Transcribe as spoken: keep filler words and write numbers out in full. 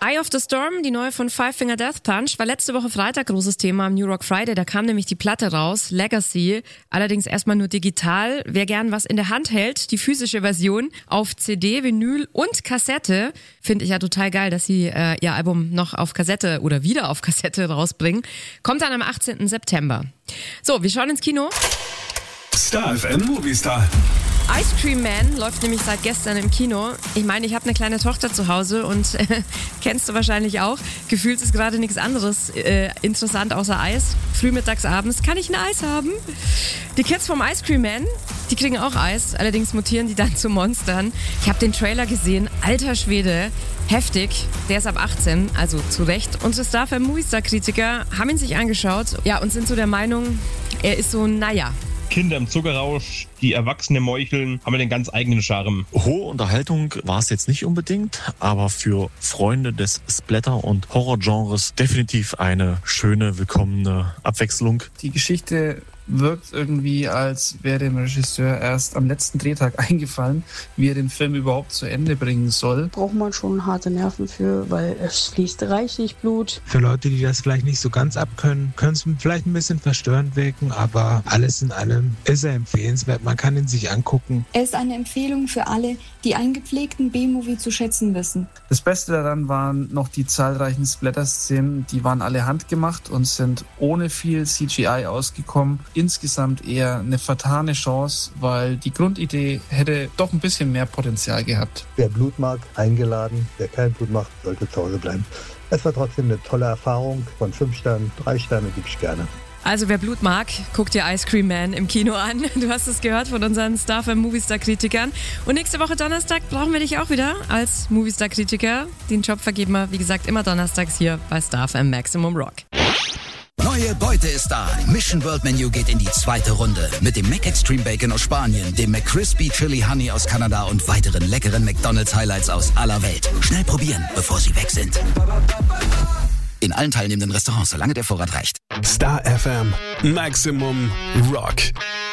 Eye of the Storm, die neue von Five Finger Death Punch, war letzte Woche Freitag großes Thema am New Rock Friday. Da kam nämlich die Platte raus, Legacy, allerdings erstmal nur digital. Wer gern was in der Hand hält, die physische Version auf C D, Vinyl und Kassette, finde ich ja total geil, dass sie äh, ihr Album noch auf Kassette oder wieder auf Kassette rausbringen. Kommt dann am achtzehnten September. So, wir schauen ins Kino. Star F M Movie Star. Ice Cream Man läuft nämlich seit gestern im Kino. Ich meine, ich habe eine kleine Tochter zu Hause und äh, kennst du wahrscheinlich auch. Gefühlt ist gerade nichts anderes äh, interessant außer Eis. Frühmittags, abends, kann ich ein Eis haben? Die Kids vom Ice Cream Man, die kriegen auch Eis. Allerdings mutieren die dann zu Monstern. Ich habe den Trailer gesehen. Alter Schwede, heftig. Der ist ab achtzehn, also zu Recht. Unsere Star F M Movie Star Kritiker haben ihn sich angeschaut, ja, und sind so der Meinung, er ist so, naja. Kinder im Zuckerrausch, die Erwachsene meucheln, haben den ganz eigenen Charme. Hohe Unterhaltung war es jetzt nicht unbedingt, aber für Freunde des Splatter- und Horrorgenres definitiv eine schöne, willkommene Abwechslung. Die Geschichte wirkt irgendwie, als wäre dem Regisseur erst am letzten Drehtag eingefallen, wie er den Film überhaupt zu Ende bringen soll. Braucht man schon harte Nerven für, weil es fließt reichlich Blut. Für Leute, die das vielleicht nicht so ganz abkönnen, können es vielleicht ein bisschen verstörend wirken, aber alles in allem ist er empfehlenswert. Man kann ihn sich angucken. Er ist eine Empfehlung für alle, die einen gepflegten B-Movie zu schätzen wissen. Das Beste daran waren noch die zahlreichen Splatter-Szenen, die waren alle handgemacht und sind ohne viel C G I ausgekommen. Insgesamt eher eine vertane Chance, weil die Grundidee hätte doch ein bisschen mehr Potenzial gehabt. Wer Blut mag, eingeladen. Wer kein Blut macht, sollte zu Hause bleiben. Es war trotzdem eine tolle Erfahrung. Von fünf Sternen, drei Sterne gebe ich gerne. Also wer Blut mag, guckt dir Ice Cream Man im Kino an. Du hast es gehört von unseren Star F M Movie Star Kritikern. Und nächste Woche Donnerstag brauchen wir dich auch wieder als Movie Star Kritiker. Den Job vergeben wir, wie gesagt, immer donnerstags hier bei Star F M Maximum Rock. Neue Beute ist da. Mission World Menu geht in die zweite Runde. Mit dem McExtreme Bacon aus Spanien, dem McCrispy Chili Honey aus Kanada und weiteren leckeren McDonald's Highlights aus aller Welt. Schnell probieren, bevor sie weg sind. In allen teilnehmenden Restaurants, solange der Vorrat reicht. Star F M Maximum Rock.